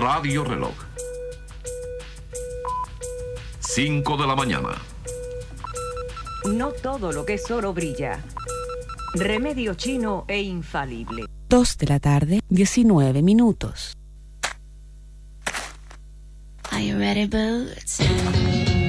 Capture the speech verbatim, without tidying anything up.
Radio Reloj. cinco de la mañana. No todo lo que es oro brilla. Remedio chino e infalible. dos de la tarde, diecinueve minutos. Are you ready, boots?